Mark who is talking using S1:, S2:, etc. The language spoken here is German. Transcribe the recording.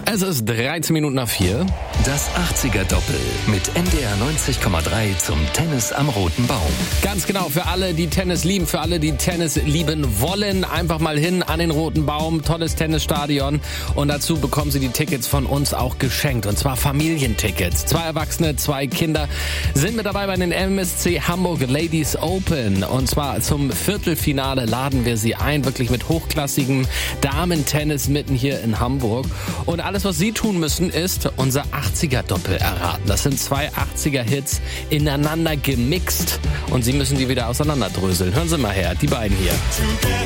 S1: Es ist 13 Minuten nach 4.
S2: Das 80er-Doppel mit NDR 90,3 zum Tennis am Roten Baum.
S1: Ganz genau, für alle, die Tennis lieben, für alle, die Tennis lieben wollen, einfach mal hin an den Roten Baum, tolles Tennisstadion. Und dazu bekommen Sie die Tickets von uns auch geschenkt, und zwar Familientickets. 2 Erwachsene, 2 Kinder sind mit dabei bei den MSC Hamburg Ladies Open. Und zwar zum Viertelfinale laden wir Sie ein, wirklich mit hochklassigem Damen-Tennis mitten hier in Hamburg. Und alles, was Sie tun müssen, ist unser 80er-Doppel erraten. Das sind 2 80er-Hits ineinander gemixt und Sie müssen die wieder auseinanderdröseln. Hören Sie mal her, die beiden hier.